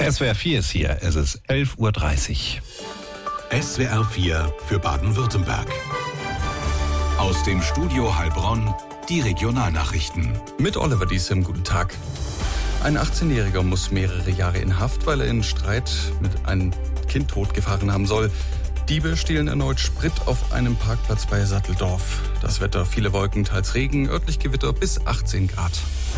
SWR 4 ist hier, es ist 11.30 Uhr. SWR 4 für Baden-Württemberg. Aus dem Studio Heilbronn die Regionalnachrichten. Mit Oliver Diesem, guten Tag. Ein 18-Jähriger muss mehrere Jahre in Haft, weil er in Streit mit einem Kind totgefahren haben soll. Diebe stehlen erneut Sprit auf einem Parkplatz bei Satteldorf. Das Wetter, viele Wolken, teils Regen, örtlich Gewitter bis 18 Grad.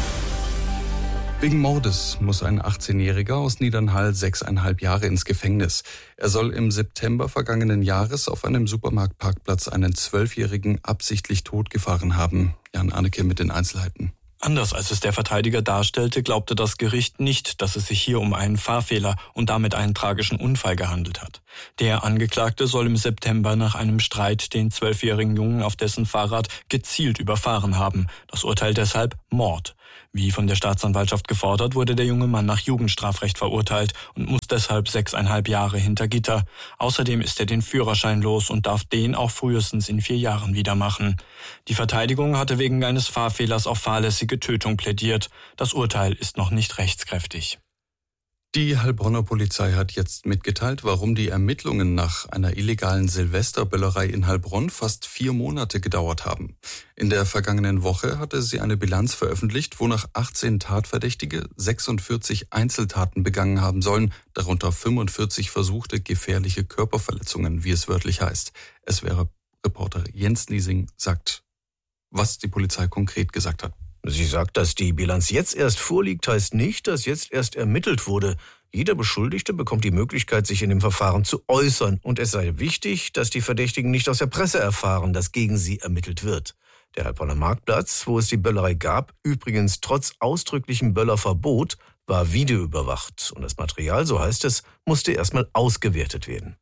Wegen Mordes muss ein 18-Jähriger aus Niedernhall 6,5 Jahre ins Gefängnis. Er soll im September vergangenen Jahres auf einem Supermarktparkplatz einen 12-Jährigen absichtlich totgefahren haben. Jan Anneke mit den Einzelheiten. Anders als es der Verteidiger darstellte, glaubte das Gericht nicht, dass es sich hier um einen Fahrfehler und damit einen tragischen Unfall gehandelt hat. Der Angeklagte soll im September nach einem Streit den 12-jährigen Jungen auf dessen Fahrrad gezielt überfahren haben. Das Urteil deshalb Mord. Wie von der Staatsanwaltschaft gefordert, wurde der junge Mann nach Jugendstrafrecht verurteilt und muss deshalb 6,5 Jahre hinter Gitter. Außerdem ist er den Führerschein los und darf den auch frühestens in 4 Jahren wieder machen. Die Verteidigung hatte wegen eines Fahrfehlers auf fahrlässige Tötung plädiert. Das Urteil ist noch nicht rechtskräftig. Die Heilbronner Polizei hat jetzt mitgeteilt, warum die Ermittlungen nach einer illegalen Silvesterböllerei in Heilbronn fast 4 Monate gedauert haben. In der vergangenen Woche hatte sie eine Bilanz veröffentlicht, wonach 18 Tatverdächtige 46 Einzeltaten begangen haben sollen, darunter 45 versuchte gefährliche Körperverletzungen, wie es wörtlich heißt. SWR-Reporter Jens Niesing sagt, was die Polizei konkret gesagt hat. Sie sagt, dass die Bilanz jetzt erst vorliegt, heißt nicht, dass jetzt erst ermittelt wurde. Jeder Beschuldigte bekommt die Möglichkeit, sich in dem Verfahren zu äußern. Und es sei wichtig, dass die Verdächtigen nicht aus der Presse erfahren, dass gegen sie ermittelt wird. Der Heilbronner Marktplatz, wo es die Böllerei gab, übrigens trotz ausdrücklichem Böllerverbot, war videoüberwacht. Und das Material, so heißt es, musste erstmal ausgewertet werden.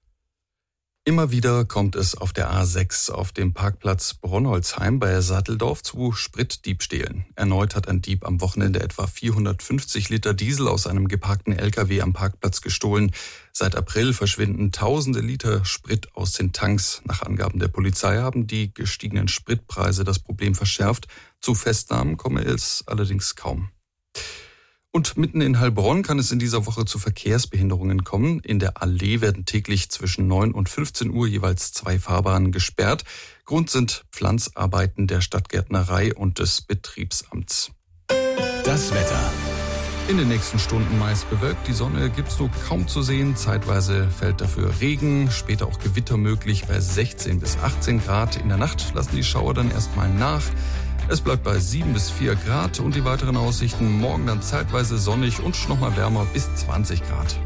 Immer wieder kommt es auf der A6 auf dem Parkplatz Bronnolzheim bei Satteldorf zu Spritdiebstählen. Erneut hat ein Dieb am Wochenende etwa 450 Liter Diesel aus einem geparkten LKW am Parkplatz gestohlen. Seit April verschwinden tausende Liter Sprit aus den Tanks. Nach Angaben der Polizei haben die gestiegenen Spritpreise das Problem verschärft. Zu Festnahmen komme es allerdings kaum. Und mitten in Heilbronn kann es in dieser Woche zu Verkehrsbehinderungen kommen. In der Allee werden täglich zwischen 9 und 15 Uhr jeweils 2 Fahrbahnen gesperrt. Grund sind Pflanzarbeiten der Stadtgärtnerei und des Betriebsamts. Das Wetter. In den nächsten Stunden meist bewölkt. Die Sonne gibt's nur kaum zu sehen. Zeitweise fällt dafür Regen, später auch Gewitter möglich bei 16 bis 18 Grad. In der Nacht lassen die Schauer dann erstmal nach. Es bleibt bei 7 bis 4 Grad und die weiteren Aussichten morgen dann zeitweise sonnig und nochmal wärmer bis 20 Grad.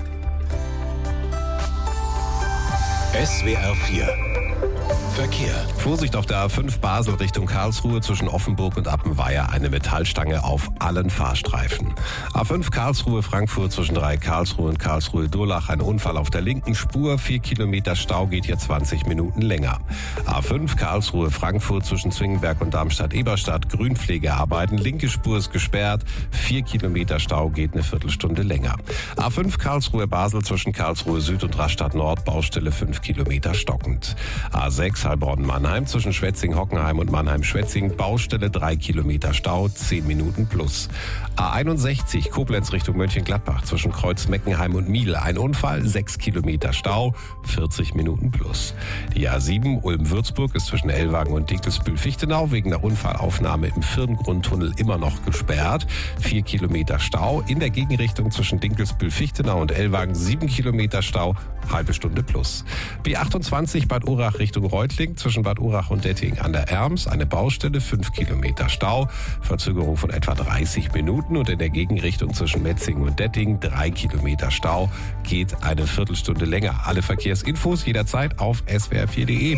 SWR 4 Verkehr. Vorsicht auf der A5 Basel Richtung Karlsruhe zwischen Offenburg und Appenweier. Eine Metallstange auf allen Fahrstreifen. A5 Karlsruhe-Frankfurt zwischen 3 Karlsruhe und Karlsruhe-Durlach. Ein Unfall auf der linken Spur. 4 Kilometer Stau, geht hier 20 Minuten länger. A5 Karlsruhe-Frankfurt zwischen Zwingenberg und Darmstadt-Eberstadt. Grünpflegearbeiten. Linke Spur ist gesperrt. 4 Kilometer Stau, geht eine Viertelstunde länger. A5 Karlsruhe-Basel zwischen Karlsruhe Süd und Rastatt Nord. Baustelle 5 Kilometer stockend. A6 Heilbronn-Mannheim zwischen Schwetzing-Hockenheim und Mannheim-Schwetzing. Baustelle 3 Kilometer Stau, 10 Minuten plus. A61 Koblenz Richtung Mönchengladbach zwischen Kreuz-Meckenheim und Miel. Ein Unfall, 6 Kilometer Stau, 40 Minuten plus. Die A7 Ulm-Würzburg ist zwischen Ellwagen und Dinkelsbühl-Fichtenau wegen der Unfallaufnahme im Firngrundtunnel immer noch gesperrt. 4 Kilometer Stau. In der Gegenrichtung zwischen Dinkelsbühl-Fichtenau und Ellwagen 7 Kilometer Stau, halbe Stunde plus. B28 Bad Urach Richtung Reutling zwischen Bad Urach und Detting an der Erms. Eine Baustelle, 5 Kilometer Stau, Verzögerung von etwa 30 Minuten. Und in der Gegenrichtung zwischen Metzingen und Detting 3 Kilometer Stau, geht eine Viertelstunde länger. Alle Verkehrsinfos jederzeit auf swr4.de.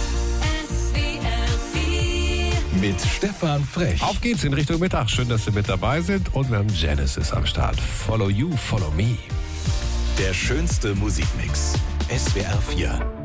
Mit Stefan Frech. Auf geht's in Richtung Mittag. Schön, dass Sie mit dabei sind. Und wir haben Genesis am Start. Follow you, follow me. Der schönste Musikmix. SWR 4.